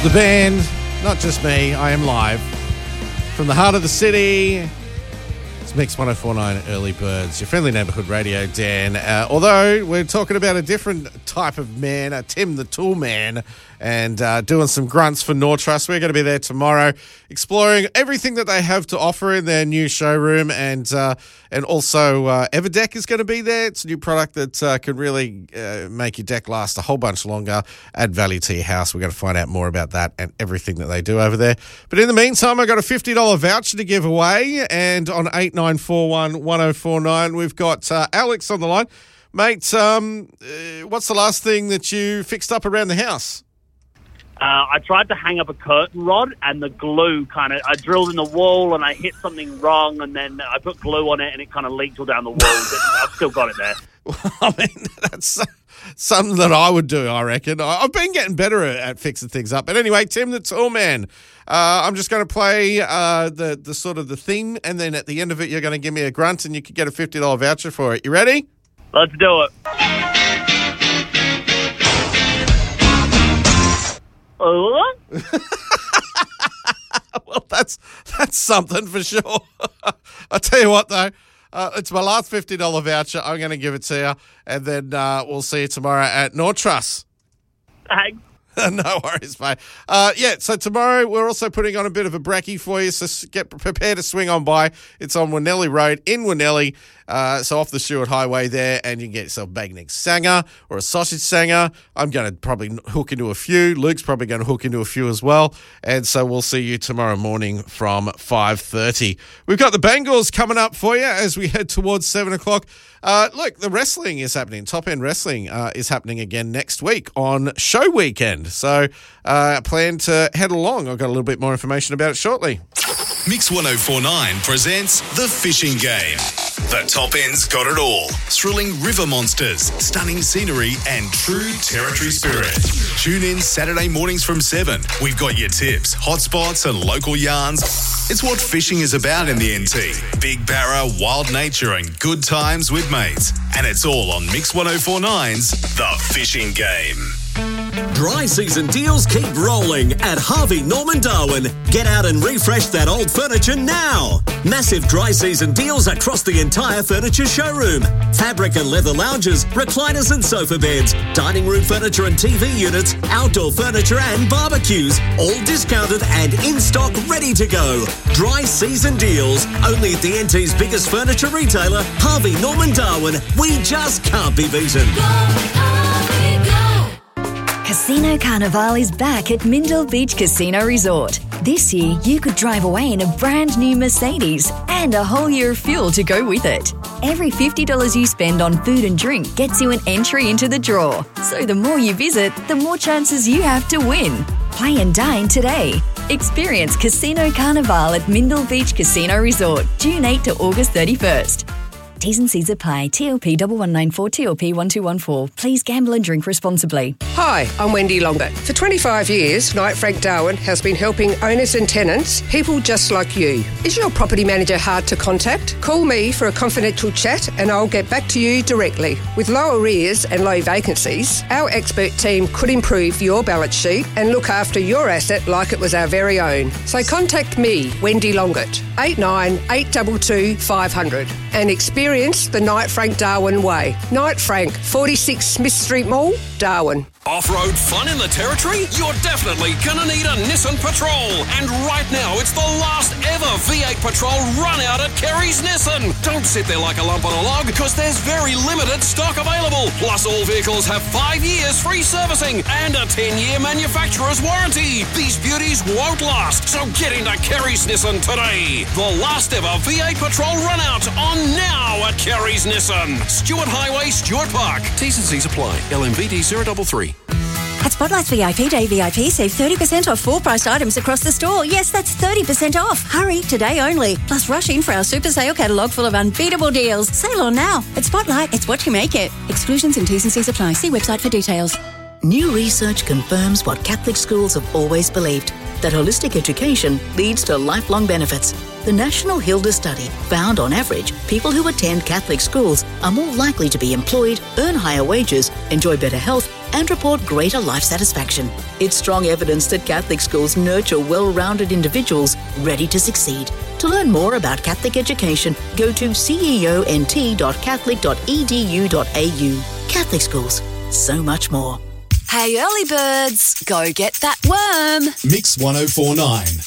The band, not just me, I am live from the heart of the city. It's Mix 104.9 Early Birds, your friendly neighbourhood radio, Dan. Although we're talking about a different type of man, Tim the Tool Man, and doing some grunts for Nortrust. We're going to be there tomorrow, exploring everything that they have to offer in their new showroom, and also Everdeck is going to be there. It's a new product that can really make your deck last a whole bunch longer, add value to your house. We're going to find out more about that and everything that they do over there. But in the meantime, I've got a $50 voucher to give away, and on 8941 1049, we've got Alex on the line. Mate, what's the last thing that you fixed up around the house? I tried to hang up a curtain rod, and the glue I drilled in the wall and I hit something wrong, and then I put glue on it and it kind of leaked all down the wall. But I've still got it there. I mean, that's something that I would do, I reckon. I've been getting better at fixing things up. But anyway, Tim the Tool Man, I'm just going to play the sort of the theme, and then at the end of it, you're going to give me a grunt, and you could get a $50 voucher for it. You ready? Let's do it. Well, that's something for sure. I'll tell you what, though. It's my last $50 voucher. I'm going to give it to you, and then we'll see you tomorrow at Nortrust. Thanks. No worries, mate. So tomorrow we're also putting on a bit of a brekkie for you, so get prepared to swing on by. It's on Winnelli Road in Winnelli, so off the Stewart Highway there, and you can get yourself a bacon egg sanger or a sausage sanger. I'm going to probably hook into a few. Luke's probably going to hook into a few as well, and so we'll see you tomorrow morning from 5:30. We've got the Bengals coming up for you as we head towards 7 o'clock. Look, the wrestling is happening. Top End Wrestling is happening again next week on Show Weekend. So plan to head along. I've got a little bit more information about it shortly. Mix 104.9 presents The Fishing Game. The Top End's got it all. Thrilling river monsters, stunning scenery, and true territory spirit. Tune in Saturday mornings from 7. We've got your tips, hotspots, and local yarns. It's what fishing is about in the NT. Big barra, wild nature, and good times with mates. And it's all on Mix 104.9's The Fishing Game. Dry season deals keep rolling at Harvey Norman Darwin. Get out and refresh that old furniture now. Massive dry season deals across the entire furniture showroom. Fabric and leather lounges, recliners and sofa beds, dining room furniture and TV units, outdoor furniture and barbecues, all discounted and in stock, ready to go. Dry season deals, only at the NT's biggest furniture retailer, Harvey Norman Darwin. We just can't be beaten. Casino Carnival is back at Mindil Beach Casino Resort. This year, you could drive away in a brand new Mercedes and a whole year of fuel to go with it. Every $50 you spend on food and drink gets you an entry into the draw. So the more you visit, the more chances you have to win. Play and dine today. Experience Casino Carnival at Mindil Beach Casino Resort, June 8 to August 31st. T's and C's apply. TLP 1194 TLP 1214. Please gamble and drink responsibly. Hi, I'm Wendy Longett. For 25 years, Knight Frank Darwin has been helping owners and tenants, people just like you. Is your property manager hard to contact? Call me for a confidential chat and I'll get back to you directly. With low arrears and low vacancies, our expert team could improve your balance sheet and look after your asset like it was our very own. So contact me, Wendy Longett, 8982 500, and experience the Knight Frank Darwin way. Knight Frank, 46 Smith Street Mall, Darwin. Off-road fun in the Territory? You're definitely gonna need a Nissan Patrol. And right now, it's the last ever V8 Patrol run out at Kerry's Nissan. Don't sit there like a lump on a log, because there's very limited stock available. Plus, all vehicles have 5 years free servicing and a 10-year manufacturer's warranty. These beauties won't last, so get into Kerry's Nissan today. The last ever V8 Patrol run out on now at Kerry's Nissan. Stewart Highway, Stewart Park. T's and C's apply. LMVD 033. At Spotlight's VIP Day VIP, save 30% off full-priced items across the store. Yes, that's 30% off. Hurry, today only. Plus, rush in for our super sale catalogue full of unbeatable deals. Sale on now. At Spotlight, it's what you make it. Exclusions and T's and C's apply. See website for details. New research confirms what Catholic schools have always believed, that holistic education leads to lifelong benefits. The National Hilda Study found, on average, people who attend Catholic schools are more likely to be employed, earn higher wages, enjoy better health, and report greater life satisfaction. It's strong evidence that Catholic schools nurture well-rounded individuals ready to succeed. To learn more about Catholic education, go to ceont.catholic.edu.au. Catholic schools, so much more. Hey, early birds, go get that worm. Mix 1049.